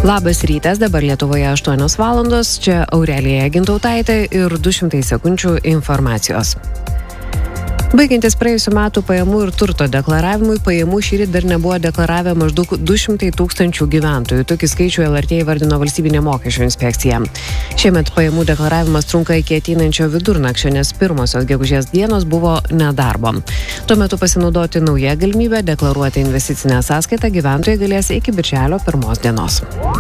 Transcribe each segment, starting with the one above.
Labas rytas, dabar Lietuvoje 8 valandos, čia Aurelija Gintautaitė ir 200 sekundžių informacijos. Baigiantis praėjusių metų pajamų ir turto deklaravimui, pajamų šįryt dar nebuvo deklaravę maždaug 200 tūkstančių gyventojų. Tokį skaičių LRT įvardino Valstybinė mokesčių inspekcija. Šiemet pajamų deklaravimas trunka iki ateinančio vidurnakčio, nes pirmosios gegužės dienos buvo nedarbo. Tuo metu pasinaudoti naują galimybę deklaruoti investicinę sąskaitą gyventojai galės iki birželio 1 dienos.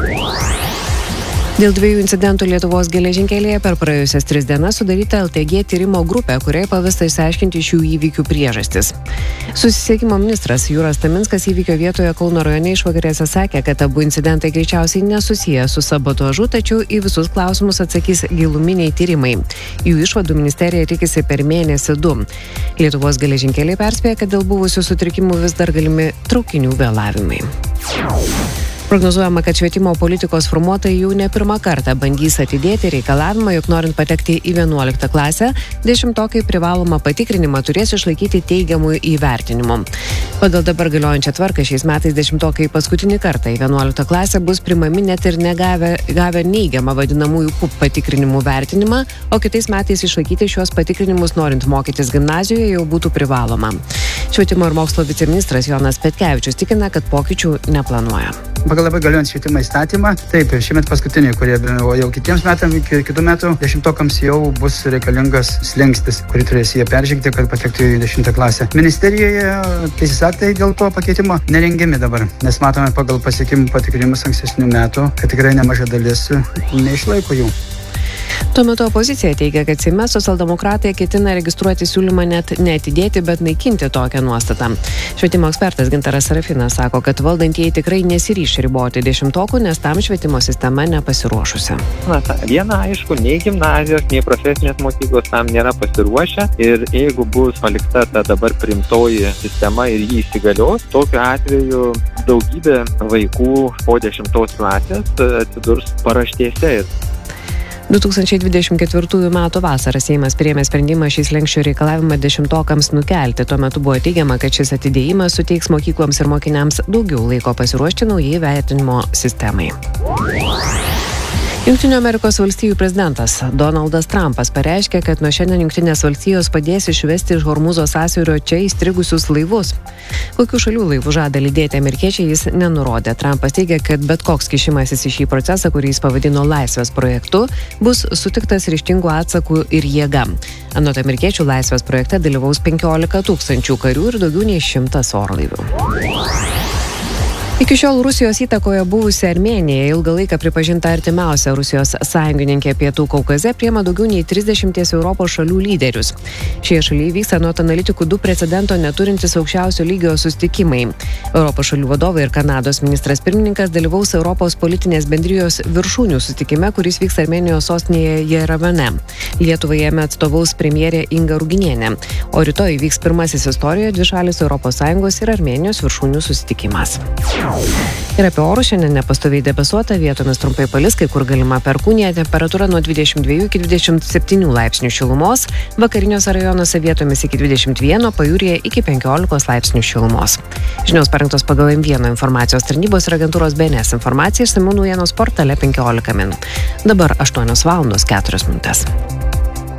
Dėl 2 incidentų Lietuvos geležinkelyje per praėjusias 3 dienas sudaryta LTG tyrimo grupė, kuriai pavesta išsiaiškinti šių įvykių priežastis. Susisiekimo ministras Jūras Taminskas įvykio vietoje Kauno rajone išvakarėse sakė, kad abu incidentai greičiausiai nesusiję su sabotažu, tačiau į visus klausimus atsakys giluminiai tyrimai. Jų išvadų ministerija tikisi per mėnesį 2. Lietuvos geležinkeliai perspėja, kad dėl buvusių sutrikimų vis dar galimi traukinių vėlavimai. Prognozuojama, kad švietimo politikos formuotojai jau ne pirmą kartą bandys atidėti reikalavimą, jog norint patekti į 11 klasę, 10-tokai privalomą patikrinimą turės išlaikyti teigiamų įvertinimų. Pagal dabar galiojančią tvarką šiais metais 10-tokai paskutinį kartą į 11 klasę bus primami net ir gavę neigiamą vadinamųjų PUP patikrinimų vertinimą, o kitais metais išlaikyti šios patikrinimus norint mokytis gimnazijoje jau būtų privaloma. Švietimo ir mokslo viceministras Jonas Petkevičius tikina, kad pokyčių neplanuoja. Pagal dabar galiojant švietimo įstatymą, taip, šiemet paskutiniai, o jau kitiems metams, iki kitų metų 10-tokams jau bus reikalingas slenkstis, kurį turės jie peržengti, kad patektų į 10 klasę. Ministerijoje teisės aktai dėl to pakeitimo nerengiami dabar, nes matome pagal pasiekimų patikrinimus ankstesnių metų, kad tikrai nemaža dalis neišlaiko jų. Tuo metu opozicija teigia, kad Seime socialdemokratai ketina registruoti siūlymą net neatidėti, bet naikinti tokią nuostatą. Švietimo ekspertas Gintaras Sarafinas sako, kad valdantieji tikrai nesiryš riboti 10-tokų, nes tam švietimo sistema nepasiruošusi. Viena, aišku, nei gimnazijos, nei profesinės mokyklos tam nėra pasiruošę ir jeigu bus palikta ta dabar priimtoji sistema ir jį įsigalios, tokiu atveju daugybė vaikų po 10 klasės atsidurs paraštėse. 2024 metų vasarą Seimas priėmė sprendimą šį slenksčio reikalavimą 10-tokams nukelti. Tuo metu buvo teigiama, kad šis atidėjimas suteiks mokykloms ir mokiniams daugiau laiko pasiruošti naujai vertinimo sistemai. Jungtinių Amerikos valstijų prezidentas Donaldas Trumpas pareiškė, kad nuo šiandien Jungtinės valstijos padės išvesti iš Hormūzo sąsiaurio čia įstrigusius laivus. Kokių šalių laivų žada lydėti amerikiečiai, jis nenurodė. Trumpas teigia, kad bet koks kišimasis į šį procesą, kurį jis pavadino laisvės projektu, bus sutiktas ryžtingų atsakų ir jėga. Anot amerikiečių laisvės projekte dalyvaus 15 000 karių ir daugiau nei 100 orlaivių. Iki šiol Rusijos įtakoje buvusi Armėnija, ilgą laiką pripažinta artimiausia Rusijos sąjungininkė Pietų Kaukaze, priima daugiau nei 30 Europos šalių lyderius. Šie šalyje vyksta anot analitikų 2 precedento neturintis aukščiausio lygio susitikimai. Europos šalių vadovai ir Kanados ministras pirmininkas dalyvaus Europos politinės bendrijos viršūnių susitikime, kuris vyks Armėnijos sostinėje Jerevane. Lietuvai jame atstovaus premjerė Inga Ruginienė, o rytoj vyks pirmasis istorijoje dvišalis ES ir Armėnijos viršūnių susitikimas. Ir apie orus šiandien nepastoviai debesuota, vietomis trumpai palis, kai kur galima perkūnija, temperatūra nuo 22 iki 27 laipsnių šilumos, vakariniuose rajonuose vietomis iki 21, pajūryje iki 15 laipsnių šilumos. Žinios parengtos pagal M1 informacijos tarnybos ir agentūros BNS informacija išsamių naujienos portale 15 min. Dabar 8 valandos 4 minutės.